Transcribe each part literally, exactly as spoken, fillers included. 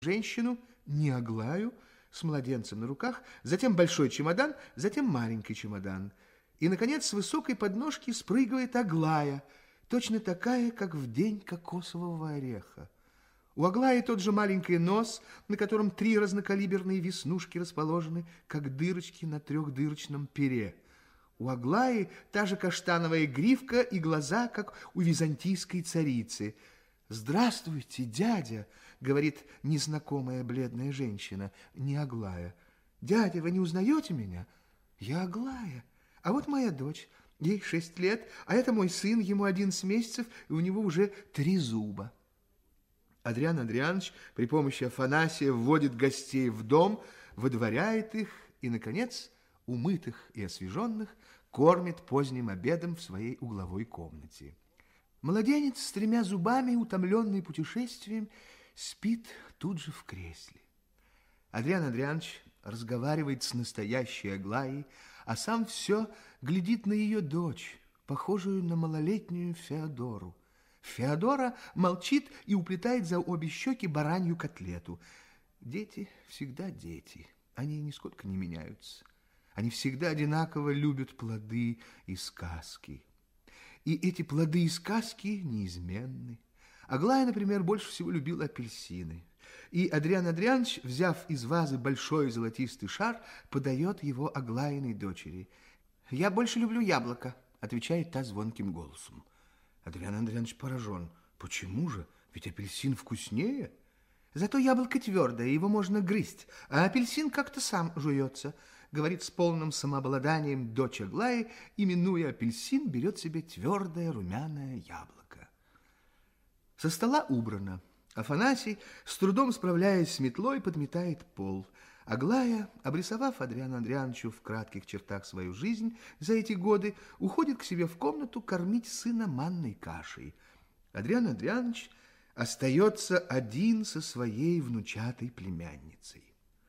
женщину, не Аглаю, с младенцем на руках, затем большой чемодан, затем маленький чемодан. И, наконец, с высокой подножки спрыгивает Аглая, точно такая, как в день кокосового ореха. У Аглаи тот же маленький нос, на котором три разнокалиберные веснушки расположены, как дырочки на трехдырочном пере. У Аглаи та же каштановая гривка и глаза, как у византийской царицы. «Здравствуйте, дядя!» — говорит незнакомая бледная женщина, не Аглая. «Дядя, вы не узнаете меня? Я Аглая. А вот моя дочь, ей шесть лет, а это мой сын, ему одиннадцать месяцев, и у него уже три зуба». Адриан Андрианович при помощи Афанасия вводит гостей в дом, выдворяет их и, наконец, умытых и освеженных, кормит поздним обедом в своей угловой комнате. Младенец с тремя зубами, утомленный путешествием, спит тут же в кресле. Адриан Андрианович разговаривает с настоящей Аглаей, а сам все глядит на ее дочь, похожую на малолетнюю Феодору. Феодора молчит и уплетает за обе щеки баранью котлету. Дети всегда дети, они нисколько не меняются. Они всегда одинаково любят плоды и сказки. И эти плоды и сказки неизменны. Аглая, например, больше всего любила апельсины. И Адриан Андрианович, взяв из вазы большой золотистый шар, подает его Аглаиной дочери. «Я больше люблю яблоко», — отвечает та звонким голосом. Адриан Андрианович поражен. «Почему же? Ведь апельсин вкуснее». «Зато яблоко твердое, его можно грызть, а апельсин как-то сам жуется», — говорит с полным самообладанием дочь Аглаи, и, минуя апельсин, берет себе твердое румяное яблоко. Со стола убрано. Афанасий, с трудом справляясь с метлой, подметает пол. Аглая, обрисовав Адриану Андриановичу в кратких чертах свою жизнь за эти годы, уходит к себе в комнату кормить сына манной кашей. Адриан Андрианович остается один со своей внучатой племянницей.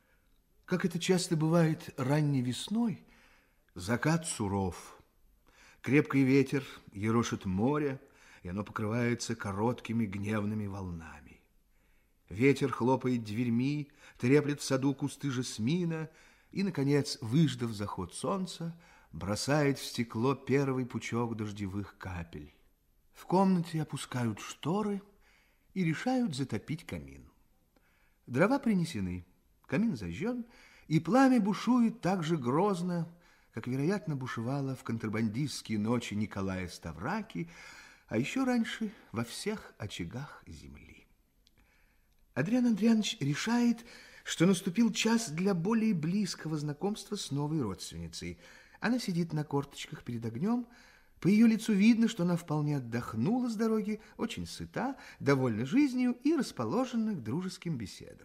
Как это часто бывает ранней весной, закат суров. Крепкий ветер ерошит море, и оно покрывается короткими гневными волнами. Ветер хлопает дверьми, треплет в саду кусты жасмина и, наконец, выждав заход солнца, бросает в стекло первый пучок дождевых капель. В комнате опускают шторы и решают затопить камин. Дрова принесены, камин зажжен, и пламя бушует так же грозно, как, вероятно, бушевало в контрабандистские ночи Николая Ставраки, а еще раньше во всех очагах земли. Адриан Андрианович решает, что наступил час для более близкого знакомства с новой родственницей. Она сидит на корточках перед огнем. По ее лицу видно, что она вполне отдохнула с дороги, очень сыта, довольна жизнью и расположена к дружеским беседам.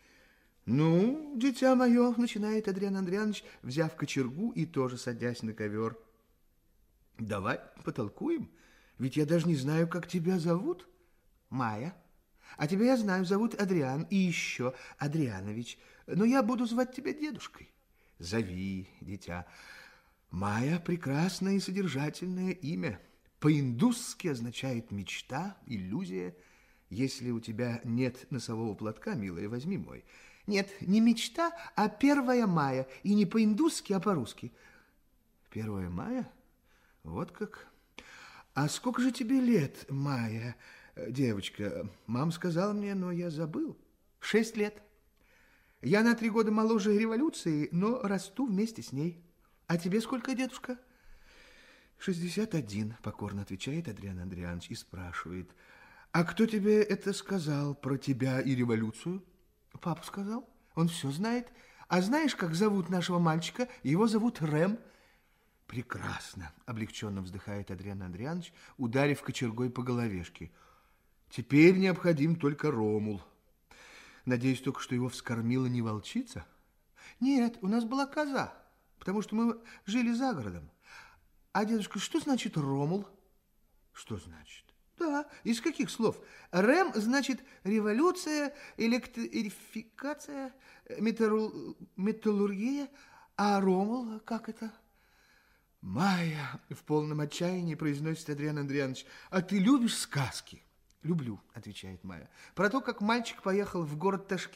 «Ну, дитя мое, — начинает Адриан Андрианович, взяв кочергу и тоже садясь на ковер, — давай потолкуем, ведь я даже не знаю, как тебя зовут». «Майя. А тебя я знаю, зовут Адриан, и еще Адрианович, но я буду звать тебя дедушкой». «Зови, дитя. Майя — прекрасное и содержательное имя. По-индусски означает мечта, иллюзия. Если у тебя нет носового платка, милая, возьми мой». «Нет, не мечта, а первое мая, и не по-индусски, а по-русски». «Первое мая? Вот как? А сколько же тебе лет, Майя, девочка? Мама сказала мне, но я забыл». «Шесть лет. Я на три года моложе революции, но расту вместе с ней. А тебе сколько, дедушка?» «Шестьдесят один», — покорно отвечает Адриан Андрианович и спрашивает: «А кто тебе это сказал про тебя и революцию?» «Папа сказал. Он все знает. А знаешь, как зовут нашего мальчика? Его зовут Рэм». «Прекрасно», — облегченно вздыхает Адриан Андрианович, ударив кочергой по головешке. «Теперь необходим только Ромул. Надеюсь только, что его вскормила не волчица?» «Нет, у нас была коза, потому что мы жили за городом. А, дедушка, что значит Ромул?» «Что значит?» «Да, из каких слов? Рэм значит революция, электрификация, металлу... металлургия, а Ромул как это?» «Майя», — в полном отчаянии произносит Адриан Андрианович, — «а ты любишь сказки?» Люблю, отвечает Майя. Про то, как мальчик поехал в город Ташкент.